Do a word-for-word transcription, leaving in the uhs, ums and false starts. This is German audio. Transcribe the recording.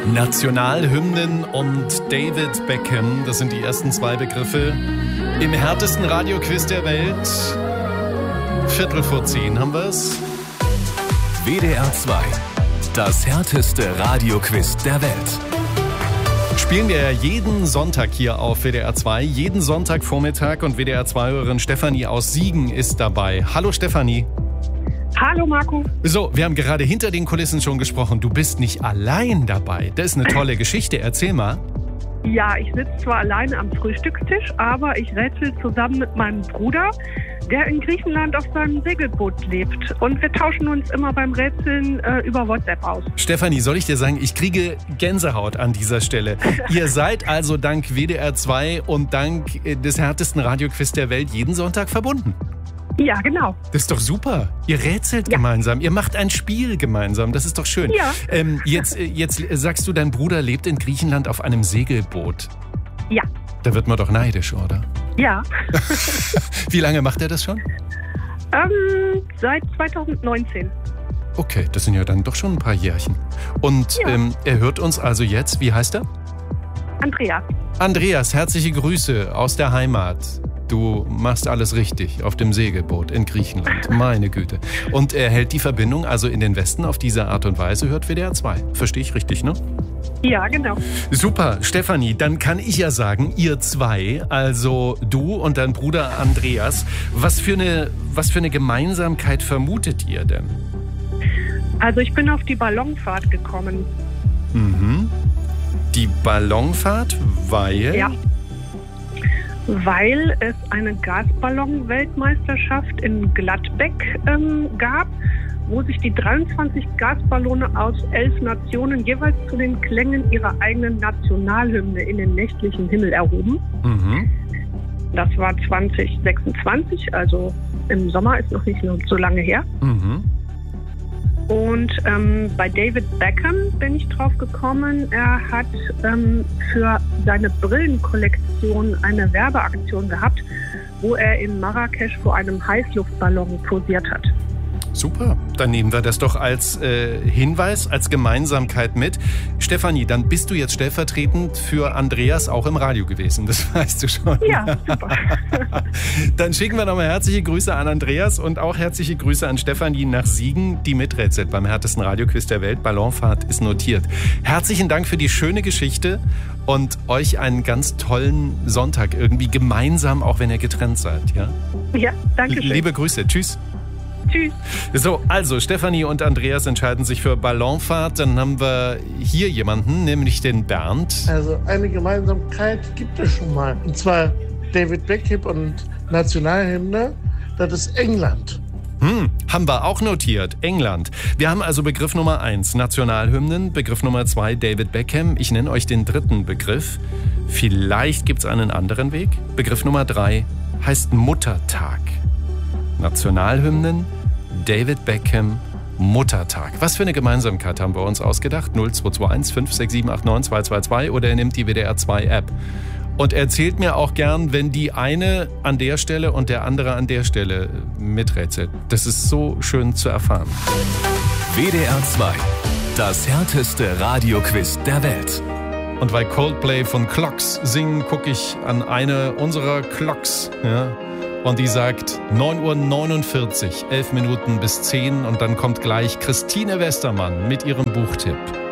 Nationalhymnen und David Beckham, das sind die ersten zwei Begriffe im härtesten Radioquiz der Welt. Viertel vor zehn haben wir's. W D R zwei, das härteste Radioquiz der Welt. Spielen wir ja jeden Sonntag hier auf W D R zwei, jeden Sonntagvormittag, und W D R zwei-Hörerin Stefanie aus Siegen ist dabei. Hallo Stefanie. Hallo Marco. So, wir haben gerade hinter den Kulissen schon gesprochen. Du bist nicht allein dabei. Das ist eine tolle Geschichte. Erzähl mal. Ja, ich sitze zwar alleine am Frühstückstisch, aber ich rätsel zusammen mit meinem Bruder, der in Griechenland auf seinem Segelboot lebt. Und wir tauschen uns immer beim Rätseln äh, über WhatsApp aus. Stefanie, soll ich dir sagen, ich kriege Gänsehaut an dieser Stelle. Ihr seid also dank W D R zwei und dank des härtesten Radioquiz der Welt jeden Sonntag verbunden. Ja, genau. Das ist doch super. Ihr rätselt ja. gemeinsam, ihr macht ein Spiel gemeinsam. Das ist doch schön. Ja. Ähm, jetzt, jetzt sagst du, dein Bruder lebt in Griechenland auf einem Segelboot. Ja. Da wird man doch neidisch, oder? Ja. Wie lange macht er das schon? Ähm, seit zwanzig neunzehn. Okay, das sind ja dann doch schon ein paar Jährchen. Und ja. ähm, er hört uns also jetzt. Wie heißt er? Andreas. Andreas, herzliche Grüße aus der Heimat. Du machst alles richtig auf dem Segelboot in Griechenland. Meine Güte. Und er hält die Verbindung also in den Westen auf diese Art und Weise, hört W D R zwei. Verstehe ich richtig, ne? Ja, genau. Super, Stefanie, dann kann ich ja sagen, ihr zwei, also du und dein Bruder Andreas, was für eine, was für eine Gemeinsamkeit vermutet ihr denn? Also ich bin auf die Ballonfahrt gekommen. Mhm. Die Ballonfahrt, weil... Ja. Weil es eine Gasballon-Weltmeisterschaft in Gladbeck ähm, gab, wo sich die dreiundzwanzig Gasballone aus elf Nationen jeweils zu den Klängen ihrer eigenen Nationalhymne in den nächtlichen Himmel erhoben. Mhm. Das war zwanzig sechsundzwanzig, also im Sommer, ist noch nicht so lange her. Mhm. Und ähm, bei David Beckham bin ich drauf gekommen. Er hat ähm, für seine Brillenkollektion eine Werbeaktion gehabt, wo er in Marrakesch vor einem Heißluftballon posiert hat. Super, dann nehmen wir das doch als äh, Hinweis, als Gemeinsamkeit mit. Stefanie, dann bist du jetzt stellvertretend für Andreas auch im Radio gewesen, das weißt du schon. Ja, super. Dann schicken wir nochmal herzliche Grüße an Andreas und auch herzliche Grüße an Stefanie nach Siegen, die miträtselt beim härtesten Radioquiz der Welt. Ballonfahrt ist notiert. Herzlichen Dank für die schöne Geschichte und euch einen ganz tollen Sonntag irgendwie gemeinsam, auch wenn ihr getrennt seid. Ja, ja, danke schön. Liebe Grüße, tschüss. Tschüss. So, also Stefanie und Andreas entscheiden sich für Ballonfahrt. Dann haben wir hier jemanden, nämlich den Bernd. Also eine Gemeinsamkeit gibt es schon mal. Und zwar David Beckham und Nationalhymne, das ist England. Hm, haben wir auch notiert, England. Wir haben also Begriff Nummer eins, Nationalhymnen. Begriff Nummer zwei, David Beckham. Ich nenne euch den dritten Begriff. Vielleicht gibt es einen anderen Weg. Begriff Nummer drei heißt Muttertag. Nationalhymnen, David Beckham, Muttertag. Was für eine Gemeinsamkeit haben wir uns ausgedacht? null zwei zwei eins fünf sechs sieben acht neun zwei zwei zwei oder ihr nehmt die W D R zwei App. Und erzählt mir auch gern, wenn die eine an der Stelle und der andere an der Stelle miträtselt. Das ist so schön zu erfahren. W D R zwei, das härteste Radioquiz der Welt. Und weil Coldplay von Clocks singen, gucke ich an eine unserer Clocks, ja. Und die sagt neun Uhr neunundvierzig, elf Minuten bis zehn. Und dann kommt gleich Christine Westermann mit ihrem Buchtipp.